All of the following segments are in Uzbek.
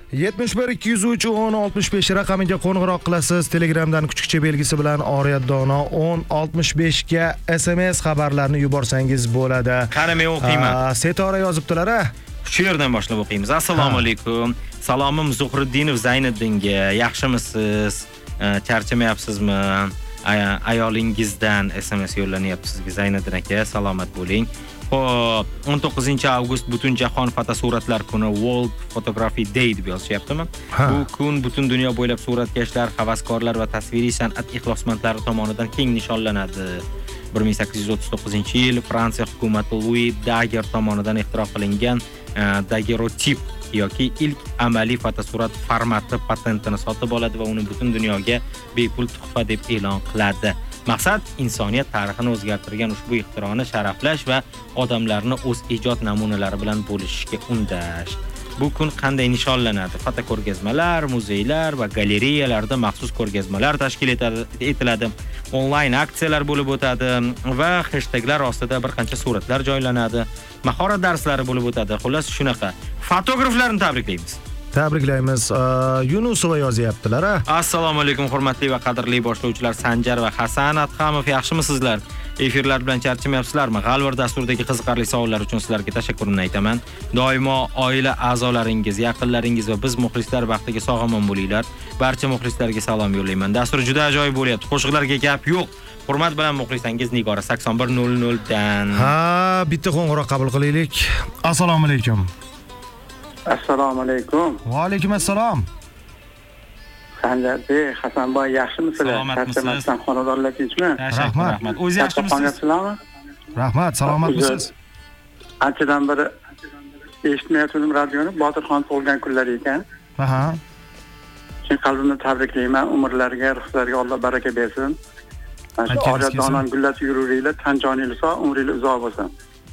71 203 10 65 raqamiga qo'ng'iroq qilasiz. Telegramdan kuchukcha belgisi bilan Oriyat Dono 10 65 ga SMS xabarlarni yuborsangiz bo'ladi. Qani men o'qiyman. Setora yozibdilar-a? Shu yerdan boshlab o'qiymiz. Assalomu alaykum. Salomim Zuhriddinov Zayniddinga. Yaxshimisiz? Charchamayapsizmi? Ayolingizdan SMS yo'llanyapti sizga Zayniddin aka. Salomat bo'ling. Xo'p, 19-avgust butun jahon fotosuratlar kuni, World Photography Day deb yozishyaptimi? Bu kun butun dunyo bo'ylab suratkashlar, havaskorlar va tasviriy san'at ixlosmandlari tomonidan keng nishonlanadi. 1839-yil Fransiya hukumati Louis Daguerre tomonidan ixtiro qilingan daguerreotip yoki ilk amaliy fotosurat formati patentini sotib oladi va uni butun dunyoga bepul tuhfa deb e'lon qiladi. Maqsad insoniyat tarixini o'zgartirgan ushbu ixtironi sharaflash va odamlarni o'z ijod namunalari bilan bo'lishishga undash. Bu kun qanday nishonlanadi? Fotoko'rgazmalar, muzeylar va galereyalarda maxsus ko'rgazmalar tashkil etiladi. Onlayn aksiyalar bo'lib o'tadi va hashtaglar ostida bir qancha suratlar joylanadi. Mahorat darslari bo'lib o'tadi. Xullas shunaqa. Fotograflarni tabriklaymiz. Tabriklaymiz. Yunusova yozyaptilar. Assalomu alaykum hurmatli va qadrli boshlovchilar Sanjar va Hasan Atxamov, yaxshimisizlar? Efirlar bilan charchamayapsizlarmi? G'alvir dasturidagi qiziqarli savollar uchun sizlarga tashakkurimni aytaman. Doimo oila a'zolaringiz, yaqinlaringiz va biz muxlislar vaqtiga sog'-omon bo'linglar. Barcha muxlislarga salom yo'llayman. Dastur juda ajoyib bo'lyapti. Qo'shiqlarga gap yo'q. Hurmat bilan muxlisangiz Nigora 8100 dan. Bitta qo'ng'iroq qabul qilaylik. Assalomu alaykum. Assalomu alaykum. Va alaykum assalom. Sanjarbek, Hasanboy, yaxshimisizlar? Salomatmisiz? Xonadonlar tinchmi? Rahmat. O'zi yaxshimisiz? Rahmat, salomatmisiz? Anchadan beri eshitmayotgandim radioni, Botirxon tug'ilgan kunlar ekan. Chin qalbimdan tabriklayman. Umrlariga, ruhlariga Alloh baraka bersin. Mana shu Oriyat Donon gullat yuraveringlar, tan joningiz sog', umringiz uzoq bo'lsin.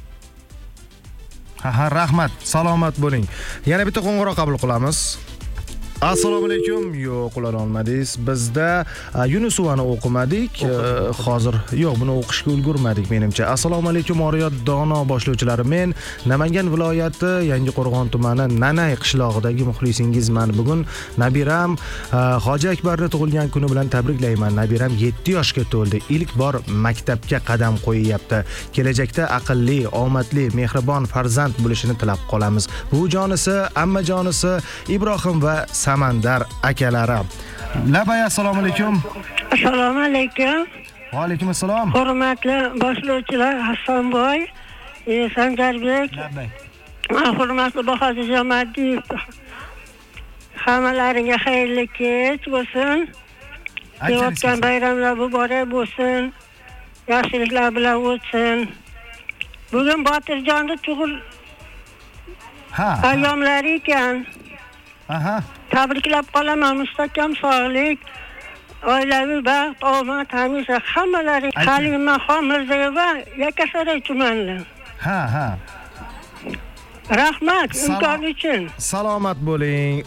Rahmat, salomat bo'ling. Yana bitta qo'ng'iroq qabul qilamiz. Assalomu alaykum. Yo'q, ulara olmadingiz. Bizda Yunusovani o'qimadik. Hozir yo'q, buni o'qishga ulgurmadik menimcha. Assalomu alaykum Oriyat Dono boshlovchilari. Men Namangan viloyati Yangiqo'rg'on tumani Nanay qishlog'idagi muxlisingizman. Bugun nabiram Hoji Akbarni tug'ilgan kuni bilan tabriklayman. Nabiram 7 yoshga to'ldi. Ilk bor maktabga qadam qo'yyapti. Kelajakda aqlli, omadli, mehribon farzand bo'lishini tilab qolamiz. Bu jonisi, amma jonisi Ibrohim va Samandar akalari. Labay, assalomu alaykum. Assalomu alaykum. Va alaykum assalom. Hurmatli boshlovchilar Hasanboy, Sanjarbek. Labay. Hurmatli Bahodir Jamadiyev. Hammalaringga xayrli kech bo'lsin. O'tgan bayramlar muborak bo'lsin. Yaxshiliklar bilan o'tsin. Bugun Botirjonning tug'il ayyomlari ekan. Tabriklab qolaman. Mustahkam sog'lik, oilaviy baxt, omad hamisha hammalaring. Kalimaxon Mirzayeva, Yakkasaroy tumanidan. Rahmat imkon uchun. Salomat bo'ling.